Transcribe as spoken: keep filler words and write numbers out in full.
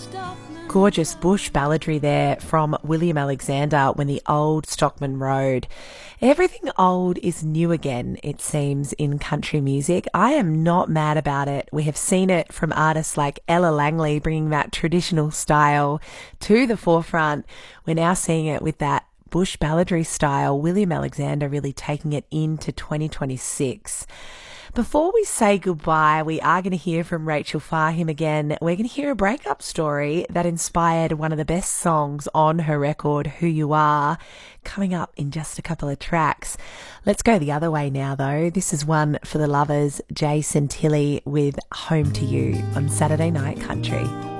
Gorgeous bush balladry there from William Alexander, When the Old Stockman Rode. Everything old is new again, it seems, in country music. I am not mad about it. We have seen it from artists like Ella Langley bringing that traditional style to the forefront. We're now seeing it with that bush balladry style, William Alexander really taking it into twenty twenty-six. Before we say goodbye, we are going to hear from Rachel Fahim again. We're going to hear a breakup story that inspired one of the best songs on her record, Who You Are, coming up in just a couple of tracks. Let's go the other way now, though. This is one for the lovers, Jason Tilley with Home to You on Saturday Night Country.